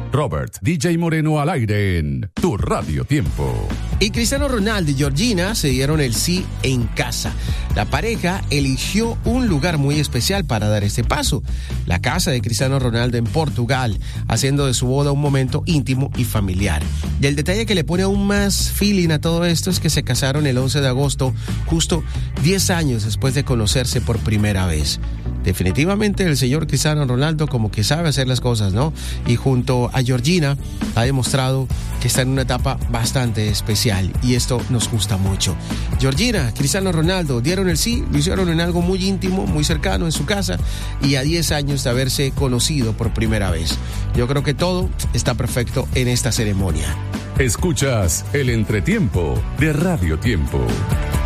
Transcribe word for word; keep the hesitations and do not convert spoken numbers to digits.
Robert D J Moreno al aire en Tu Radio Tiempo. Y Cristiano Ronaldo y Georgina se dieron el sí en casa. La pareja eligió un lugar muy especial para dar este paso, la casa de Cristiano Ronaldo en Portugal, haciendo de su boda un momento íntimo y familiar. Y el detalle que le pone aún más feeling a todo esto es que se casaron el once de agosto, justo diez años después de conocerse por primera vez. Definitivamente el señor Cristiano Ronaldo como que sabe hacer las cosas, ¿no? Y junto a Georgina ha demostrado que está en una etapa bastante especial y esto nos gusta mucho. Georgina, Cristiano Ronaldo dieron el sí, lo hicieron en algo muy íntimo, muy cercano en su casa y a diez años de haberse conocido por primera vez. Yo creo que todo está perfecto en esta ceremonia. Escuchas el entretiempo de Radio Tiempo.